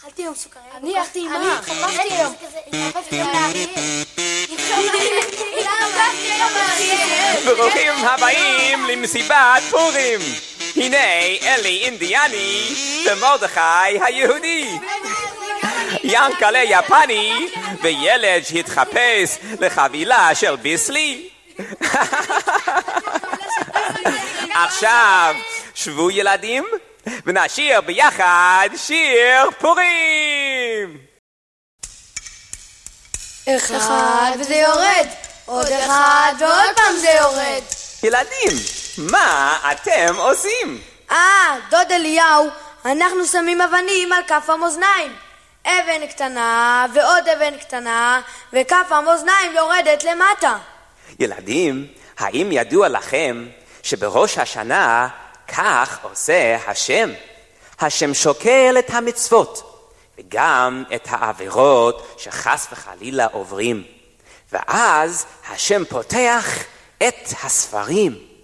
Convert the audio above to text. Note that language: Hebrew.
אכלתי היום סוכריה. אני אכלתי עם מה? התחפשתי היום. ברוכים הבאים למסיבת פורים. הנה אלי אינדיאני ומרדכי היהודי, ינקלה יפני וילד שהתחפש לחבילה של ביסלי. עכשיו שבו ילדים ונשיר ביחד שיר פורים. אחד וזה יורד, עוד אחד ועוד פעם זה יורד. ילדים, מה אתם עושים? דוד אליהו, אנחנו שמים אבנים על כף המאזניים. אבן קטנה ועוד אבן קטנה, וכף המאזניים יורדת למטה. ילדים, האם ידוע לכם שבראש השנה כך עושה השם? השם שוקל את המצוות וגם את העבירות שחס וחלילה עוברים, ואז השם פותח את הספרים